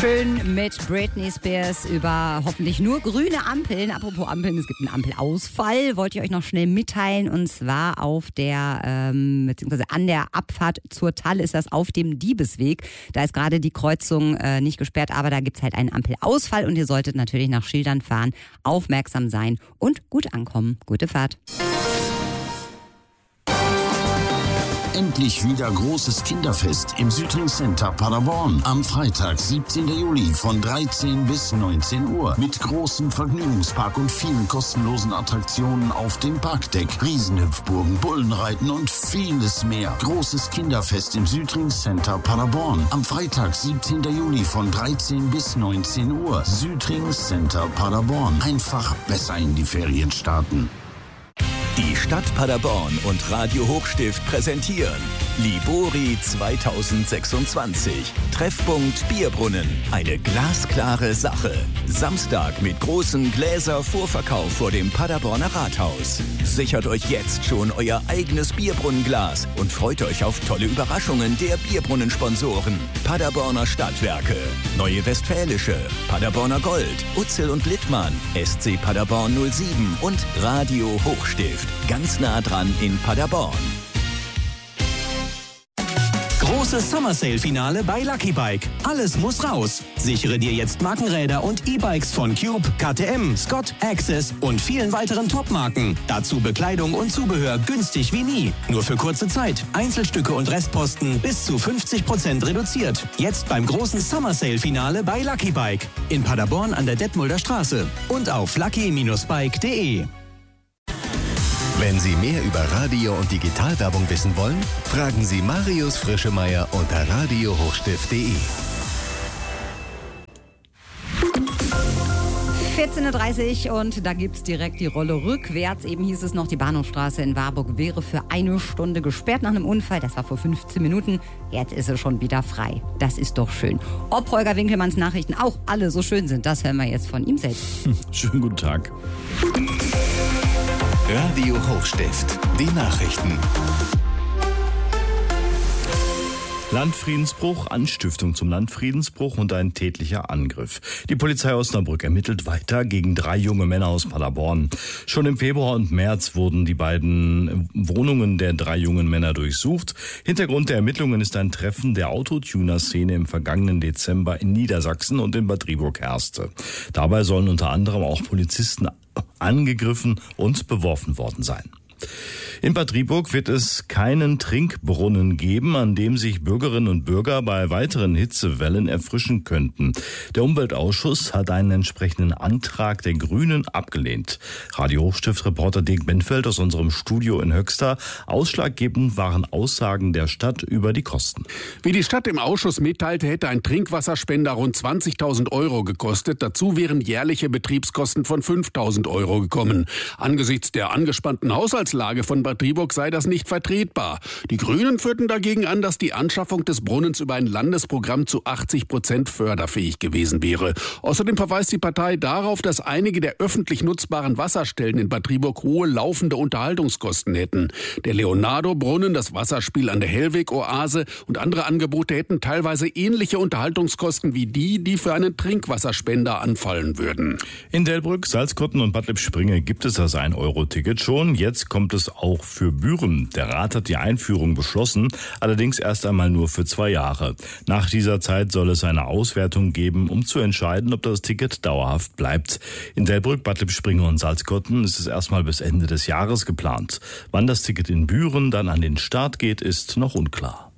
Schön mit Britney Spears über hoffentlich nur grüne Ampeln. Apropos Ampeln, es gibt einen Ampelausfall. Wollte ich euch noch schnell mitteilen. Und zwar auf der, beziehungsweise an der Abfahrt zur Thall ist das auf dem Diebesweg. Da ist gerade die Kreuzung nicht gesperrt, aber da gibt es halt einen Ampelausfall. Und ihr solltet natürlich nach Schildern fahren, aufmerksam sein und gut ankommen. Gute Fahrt. Endlich wieder großes Kinderfest im Südring Center Paderborn. Am Freitag, 17. Juli von 13 bis 19 Uhr. Mit großem Vergnügungspark und vielen kostenlosen Attraktionen auf dem Parkdeck. Riesenhüpfburgen, Bullenreiten und vieles mehr. Großes Kinderfest im Südring Center Paderborn. Am Freitag, 17. Juli von 13 bis 19 Uhr. Südring Center Paderborn. Einfach besser in die Ferien starten. Die Stadt Paderborn und Radio Hochstift präsentieren Libori 2026. Treffpunkt Bierbrunnen. Eine glasklare Sache. Samstag mit großem Gläser-Vorverkauf vor dem Paderborner Rathaus. Sichert euch jetzt schon euer eigenes Bierbrunnenglas und freut euch auf tolle Überraschungen der Bierbrunnensponsoren. Paderborner Stadtwerke, Neue Westfälische, Paderborner Gold, Utzel und Littmann, SC Paderborn 07 und Radio Hochstift. Ganz nah dran in Paderborn. Großes Summer Sale Finale bei Lucky Bike. Alles muss raus. Sichere dir jetzt Markenräder und E-Bikes von Cube, KTM, Scott, Access und vielen weiteren Top-Marken. Dazu Bekleidung und Zubehör günstig wie nie. Nur für kurze Zeit. Einzelstücke und Restposten bis zu 50% reduziert. Jetzt beim großen Summer Sale Finale bei Lucky Bike. In Paderborn an der Detmolder Straße. Und auf lucky-bike.de. Wenn Sie mehr über Radio- und Digitalwerbung wissen wollen, fragen Sie Marius Frischemeyer unter radiohochstift.de. 14.30 Uhr und da gibt es direkt die Rolle rückwärts. Eben hieß es noch, die Bahnhofstraße in Warburg wäre für 1 Stunde gesperrt nach einem Unfall. Das war vor 15 Minuten. Jetzt ist es schon wieder frei. Das ist doch schön. Ob Holger Winkelmanns Nachrichten auch alle so schön sind, das hören wir jetzt von ihm selbst. Schönen guten Tag. Radio Hochstift, die Nachrichten. Landfriedensbruch, Anstiftung zum Landfriedensbruch und ein tätlicher Angriff. Die Polizei Osnabrück ermittelt weiter gegen 3 junge Männer aus Paderborn. Schon im Februar und März wurden die beiden Wohnungen der 3 jungen Männer durchsucht. Hintergrund der Ermittlungen ist ein Treffen der Autotuner-Szene im vergangenen Dezember in Niedersachsen und in Bad Driburg-Herste. Dabei sollen unter anderem auch Polizisten angegriffen und beworfen worden sein. In Bad Driburg wird es keinen Trinkbrunnen geben, an dem sich Bürgerinnen und Bürger bei weiteren Hitzewellen erfrischen könnten. Der Umweltausschuss hat einen entsprechenden Antrag der Grünen abgelehnt. Radio Hochstift-Reporter Dirk Benfeld aus unserem Studio in Höxter. Ausschlaggebend waren Aussagen der Stadt über die Kosten. Wie die Stadt im Ausschuss mitteilte, hätte ein Trinkwasserspender rund 20.000 Euro gekostet. Dazu wären jährliche Betriebskosten von 5.000 Euro gekommen. Angesichts der angespannten Haushaltslage von Bad Driburg sei das nicht vertretbar. Die Grünen führten dagegen an, dass die Anschaffung des Brunnens über ein Landesprogramm zu 80% förderfähig gewesen wäre. Außerdem verweist die Partei darauf, dass einige der öffentlich nutzbaren Wasserstellen in Bad Driburg hohe laufende Unterhaltungskosten hätten. Der Leonardo-Brunnen, das Wasserspiel an der Hellweg-Oase und andere Angebote hätten teilweise ähnliche Unterhaltungskosten wie die für einen Trinkwasserspender anfallen würden. In Delbrück, Salzkotten und Bad Lippspringe gibt es das 1-Euro-Ticket schon. Jetzt kommt es auch für Büren. Der Rat hat die Einführung beschlossen, allerdings erst einmal nur für 2 Jahre. Nach dieser Zeit soll es eine Auswertung geben, um zu entscheiden, ob das Ticket dauerhaft bleibt. In Delbrück, Bad Lippspringe und Salzkotten ist es erstmal bis Ende des Jahres geplant. Wann das Ticket in Büren dann an den Start geht, ist noch unklar.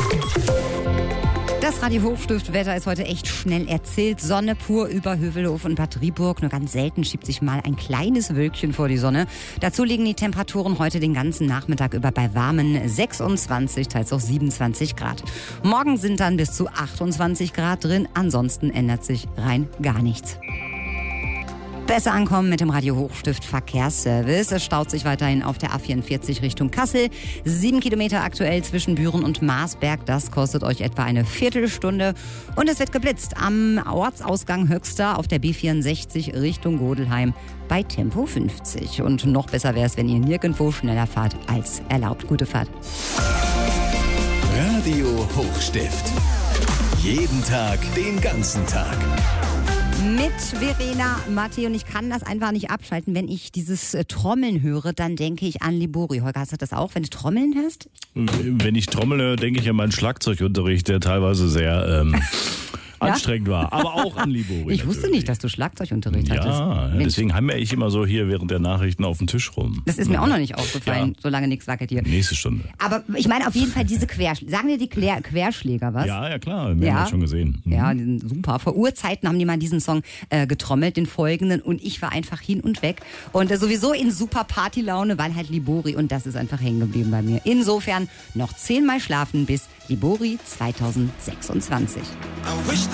Das Radio Hochstift-Wetter ist heute echt schnell erzählt. Sonne pur über Hövelhof und Bad Driburg. Nur ganz selten schiebt sich mal ein kleines Wölkchen vor die Sonne. Dazu liegen die Temperaturen heute den ganzen Nachmittag über bei warmen 26, teils auch 27 Grad. Morgen sind dann bis zu 28 Grad drin. Ansonsten ändert sich rein gar nichts. Besser ankommen mit dem Radio Hochstift Verkehrsservice. Es staut sich weiterhin auf der A44 Richtung Kassel. 7 Kilometer aktuell zwischen Büren und Marsberg. Das kostet euch etwa eine Viertelstunde. Und es wird geblitzt am Ortsausgang Höxter auf der B64 Richtung Godelheim bei Tempo 50. Und noch besser wäre es, wenn ihr nirgendwo schneller fahrt als erlaubt. Gute Fahrt. Radio Hochstift. Jeden Tag, den ganzen Tag. Mit Verena Matti und ich kann das einfach nicht abschalten. Wenn ich dieses Trommeln höre, dann denke ich an Libori. Holger, hast du das auch, wenn du Trommeln hörst? Wenn ich trommel höre, denke ich an meinen Schlagzeugunterricht, der teilweise sehr anstrengend war, aber auch an Libori. Ich wusste nicht, dass du Schlagzeugunterricht hattest. Ja, deswegen haben wir immer so hier während der Nachrichten auf dem Tisch rum. Das ist mir auch noch nicht aufgefallen, solange nichts wackelt hier. Nächste Stunde. Aber ich meine auf jeden Fall diese Sagen dir die Querschläger was? Ja, klar, wir haben das schon gesehen. Ja, die sind super. Vor Urzeiten haben die mal diesen Song getrommelt, den folgenden, und ich war einfach hin und weg. Und sowieso in super Partylaune, weil halt Libori, und das ist einfach hängen geblieben bei mir. Insofern noch 10-mal schlafen bis Libori 2026. I wish